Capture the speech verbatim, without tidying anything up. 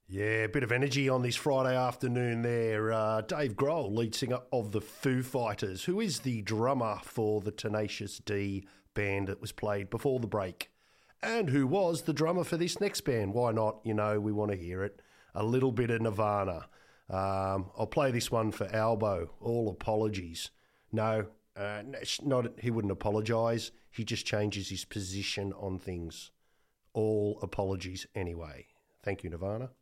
Yeah, a bit of energy on this Friday afternoon there. Uh, Dave Grohl, lead singer of the Foo Fighters, who is the drummer for the Tenacious D band that was played before the break, and who was the drummer for this next band. Why not? You know, we want to hear it. A little bit of Nirvana. Um, I'll play this one for Albo. All apologies. No, uh, not. He wouldn't apologise. He just changes his position on things. All apologies anyway. Thank you, Nirvana.